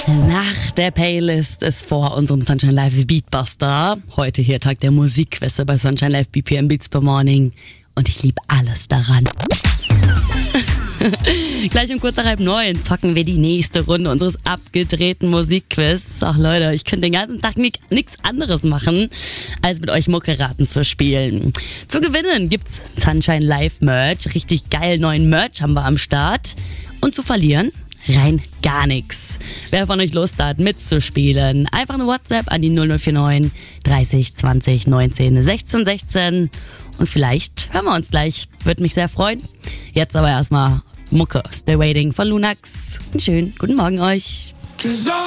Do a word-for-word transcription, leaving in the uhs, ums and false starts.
Nach der Playlist ist vor unserem Sunshine Live Beatbuster. Heute hier Tag der Musikquizze bei Sunshine Live B P M Beats per Morning. Und ich liebe alles daran. Gleich um kurz nach halb neun zocken wir die nächste Runde unseres abgedrehten Musikquiz. Ach Leute, ich könnte den ganzen Tag nichts anderes machen, als mit euch Mucke-Raten zu spielen. Zu gewinnen gibt's Sunshine Live Merch. Richtig geil neuen Merch haben wir am Start. Und zu verlieren? Rein gar nichts. Wer von euch Lust hat, mitzuspielen, einfach eine WhatsApp an die null null vier neun dreißig zwanzig neunzehn sechzehn sechzehn und vielleicht hören wir uns gleich. Würde mich sehr freuen. Jetzt aber erstmal Mucke, Still Waiting von Lunax. Einen schönen guten Morgen euch.